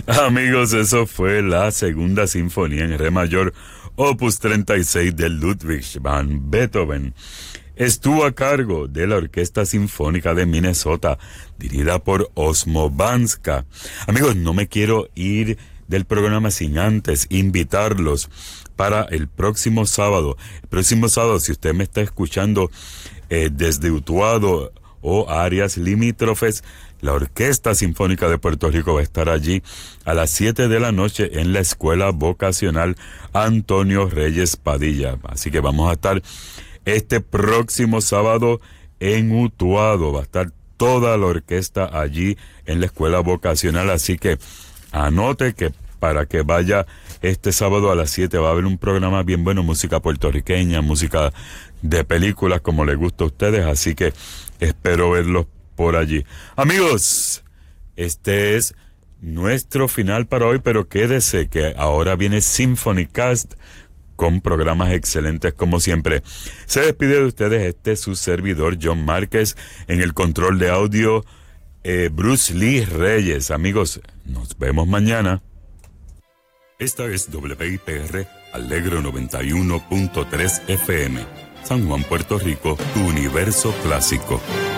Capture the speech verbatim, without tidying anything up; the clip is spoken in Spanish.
Amigos, eso fue la segunda sinfonía en re mayor, opus treinta y seis de Ludwig van Beethoven. Estuvo a cargo de la Orquesta Sinfónica de Minnesota, dirigida por Osmo Banska. Amigos, no me quiero ir del programa sin antes invitarlos para el próximo sábado. El próximo sábado, si usted me está escuchando eh, desde Utuado o áreas limítrofes, la Orquesta Sinfónica de Puerto Rico va a estar allí a las siete de la noche en la Escuela Vocacional Antonio Reyes Padilla. Así que vamos a estar este próximo sábado en Utuado. Va a estar toda la orquesta allí en la Escuela Vocacional. Así que anote que para que vaya este sábado a las siete va a haber un programa bien bueno, música puertorriqueña, música de películas como les gusta a ustedes. Así que espero verlos por allí. Amigos, este es nuestro final para hoy, pero quédese que ahora viene Symphony Cast con programas excelentes como siempre. Se despide de ustedes este su servidor John Márquez, en el control de audio eh, Bruce Lee Reyes. Amigos, nos vemos mañana. Esta es W I P R Alegro noventa y uno punto tres F M, San Juan, Puerto Rico, tu universo clásico.